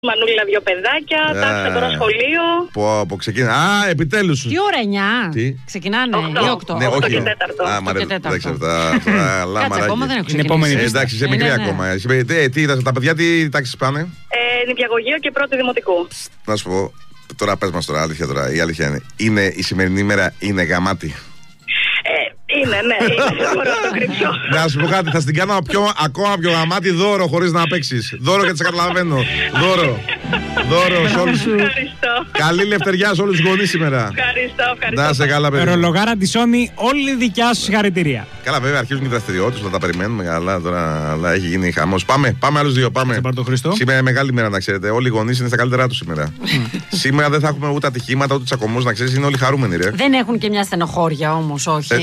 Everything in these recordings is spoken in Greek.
Μανούλα, 2 παιδάκια, τάφησα τώρα σχολείο. Πω, ξεκινά. Α, επιτέλους. Τι ώρα, 9? Τι? Ξεκινάνε, 8. Ναι, 8 όχι. και 4. Εντάξει, αυτά. Κάτσε, ακόμα δεν έχω ξεκινήσει. Εντάξει, είσαι μικρή ακόμα. Τα παιδιά τι τάξεις πάνε? Νηπιαγωγείο και πρώτη δημοτικού. Να σου πω, τώρα πες μας τώρα, αλήθεια τώρα. Η αλήθεια είναι, η σημερινή ημέρα είναι γαμάτη. Είναι, ναι, είναι. Μπορώ να το κρυψώ. Να σου πω κάτι, θα στην κάνω ακόμα πιο γαμάτι δώρο χωρίς να παίξεις. Δώρο γιατί σε καταλαβαίνω. Δώρο σε όλους. Καλή λευτεριά σε όλους τους γονείς σήμερα. Ευχαριστώ. Να σε καλά, παιδί. Ρολογάρα τη Sony, όλη δικιά σου συγχαρητήρια. Καλά, βέβαια αρχίζουν οι δραστηριότητες, θα τα περιμένουμε. Καλά, τώρα αλλά έχει γίνει χαμός. Πάμε άλλους δύο. Πάμε. Σήμερα είναι μεγάλη μέρα, να ξέρετε. Όλοι οι γονείς είναι στα καλύτερά τους σήμερα. Σήμερα δεν θα έχουμε ούτε ατυχήματα ούτε τσακωμούς, να ξέρεις, είναι όλοι χαρούμενοι, ρε. Δεν έχουν και μια στενοχώρια όμως, όχι.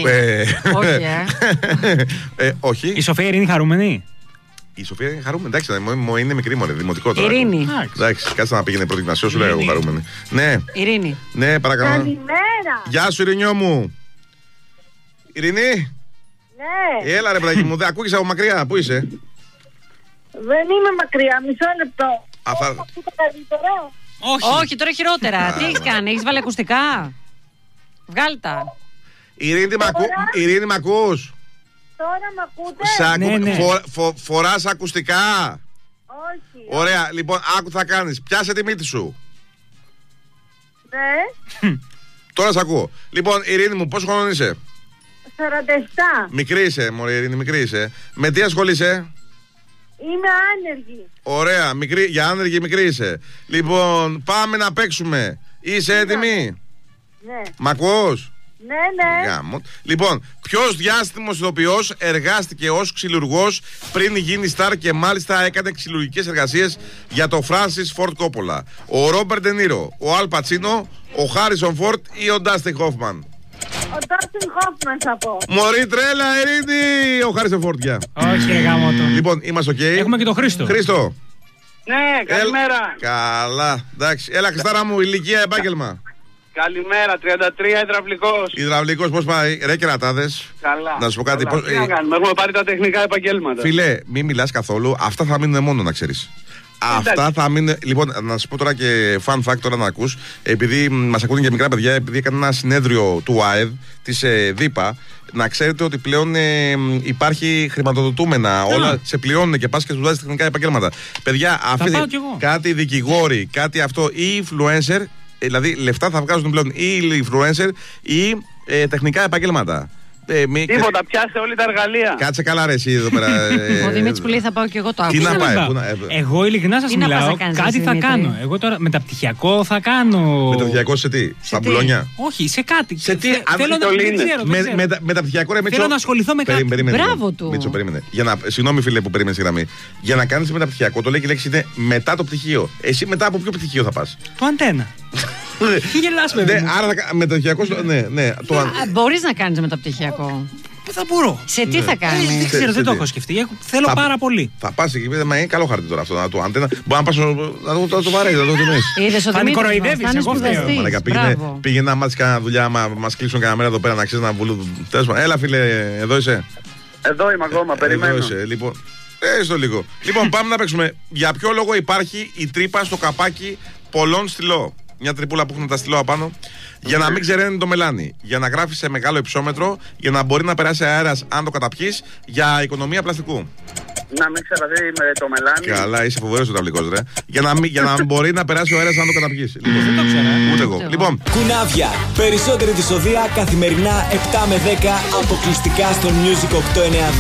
Όχι. Η Σοφία είναι χαρούμενη. Η Σοφία είναι χαρούμενη, εντάξει, είναι μικρή μωρέ, δημοτικό τώρα. Ειρήνη. Εντάξει, κάτσε να πήγαινε πρώτη γυμνασίου, σου λέω εγώ χαρούμενη. Ναι. Ειρήνη. Ναι, παρακαλώ. Καλημέρα. Γεια σου, Ειρηνιό μου. Ειρηνή. Ναι. Έλα ρε παιδάκι μου, δεν ακούγεις από μακριά, πού είσαι? Δεν είμαι μακριά, μισό λεπτό. Όχι, τώρα χειρότερα. Τι έχεις κάνει, έχεις βάλει ακουστικά? Βγάλ' τα. Ειρήνη, μ' ακούς? Τώρα μ' ακούτε? Φοράς ακουστικά? Όχι. Ωραία, λοιπόν, άκου θα κάνεις. Πιάσε τη μύτη σου. Ναι. Τώρα σ' ακούω. Λοιπόν, Ειρήνη μου, πόσο χρόνο είσαι? 47. Μικρή είσαι, μωρή Ειρήνη, μικρή είσαι. Με τι ασχολείσαι? Είμαι άνεργη. Ωραία, για άνεργη μικρή είσαι. Λοιπόν, πάμε να παίξουμε. Είσαι έτοιμη? Ναι. Μ' ακούς? Ναι. Γάμο. Λοιπόν, ποιος διάστημος ηθοποιός εργάστηκε ως ξυλουργός πριν γίνει στάρ και μάλιστα έκανε ξυλουργικές εργασίες για το Francis Ford Coppola? Ο Ρόμπερτ Ντε Νίρο, ο Αλ Πατσίνο, ο Χάρισον Φόρτ ή ο Ντάστιν Χόφμαν? Ο Ντάστιν Χόφμαν θα πω. Μωρή τρέλα, Ειρήνη! Ο Χάρισον Φόρτ, γεια. Όχι, ρε γάμο το. Λοιπόν, είμαστε οκ. Έχουμε και τον Χρήστο. Χρήστο. Ναι, καλημέρα. Καλά, εντάξει. Έλα, Χριστάρα μου, ηλικία, επάγγελμα. Καλημέρα, 33, υδραυλικός. Υδραυλικός, πώς πάει? Ρε κερατάδες. Καλά. Να σου πω κάτι. Τι να κάνουμε, έχουμε πάρει τα τεχνικά επαγγέλματα. Φίλε, μην μιλάς καθόλου. Αυτά θα μείνουν μόνο, να ξέρεις. Αυτά θα μείνουν. Λοιπόν, να σου πω τώρα και fun fact τώρα να ακούς. Επειδή μας ακούνε και μικρά παιδιά, επειδή έκανε ένα συνέδριο του ΑΕΔ, της ΔΥΠΑ, να ξέρετε ότι πλέον υπάρχει χρηματοδοτούμενα. Όλα σε πληρώνουν και πας και σπουδάζεις τεχνικά επαγγέλματα. Παιδιά, κάτι δικηγόροι, κάτι αυτό ή influencer. Δηλαδή λεφτά θα βγάζουν πλέον ή influencer ή τεχνικά επαγγέλματα. Τίποτα, πιάσε όλη τα εργαλεία. Κάτσε καλά ρε εσύ εδώ πέρα. Ο Δημήτρης που λέει θα πάω και εγώ το άκουσα. Τι να πάει? Εγώ ειλικρινά σας μιλάω, κάτι θα κάνω. Εγώ τώρα μεταπτυχιακό θα κάνω. Μεταπτυχιακό σε τι? Στα μπουλόνια? Όχι, σε κάτι. Σε τι? Θέλω να μεταπτυχιακό ρε Μίτσο. Θέλω να ασχοληθώ με κάτι. Μπράβο του. Μίτσο, περίμενε. Συγγνώμη φίλε που περίμενε στη γραμμή. Για να κάνεις μεταπτυχιακό, το λέει και η λέξη είναι μετά το πτυχίο. Εσύ μετά από ποιο πτυχίο θα πας? Το αντένα. Τι γελάς με ναι, άρα μεταπτυχιακό. Ναι. Μπορείς να κάνεις μεταπτυχιακό. Πού θα μπορώ? Σε τι θα κάνεις? Δεν ξέρω, δεν το έχω σκεφτεί. Θέλω πάρα πολύ. Θα πας εκεί πέρα, μα είναι καλό χαρτί τώρα αυτό. Το αντένα. Μπορεί να πας να το βαρέσει, να το δει. Είδες ότι θα κοροϊδεύεις, εγώ φταίω. Πήγαινε να μάθεις κανένα δουλειά, μας κλείσουν κανένα μέρα εδώ πέρα να ξέρεις να βουλούν. Έλα φίλε, εδώ είσαι? Εδώ είμαι ακόμα, περιμένω. Εδώ είσαι, λοιπόν. Έστω λίγο. Λοιπόν, πάμε να παίξουμε. Για ποιο λόγο υπάρχει η τρύπα στο καπάκι πολλών στυλό? Μια τρυπούλα που έχουν τα στυλό απάνω. Για να μην ξεραίνει το μελάνι. Για να γράφει σε μεγάλο υψόμετρο. Για να μπορεί να περάσει αέρας αν το καταπιείς. Για οικονομία πλαστικού. Να μην ξεραδεί με το μελάνι. Καλά, είσαι φοβερός ο ταυλικός, ρε. Για να μπορεί να περάσει ο αέρας αν το καταπιείς. Λοιπόν, δεν το ξέρα. Ούτε εγώ. Λοιπόν. Κουνάβια. Περισσότερη δυσοδεία καθημερινά 7 με 10 αποκλειστικά στο Music 892.